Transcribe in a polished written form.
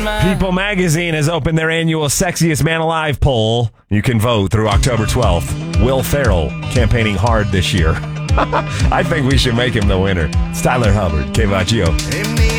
People Magazine has opened their annual Sexiest Man Alive poll. You can vote through October 12th. Will Ferrell campaigning hard this year. I think we should make him the winner. It's Tyler Hubbard, KVAGO.